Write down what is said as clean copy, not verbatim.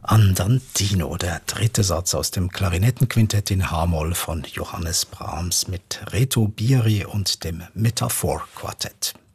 Andantino, der dritte Satz aus dem Klarinettenquintett in H-Moll von Johannes Brahms mit Reto Bieri und dem Metaphor-Quartett.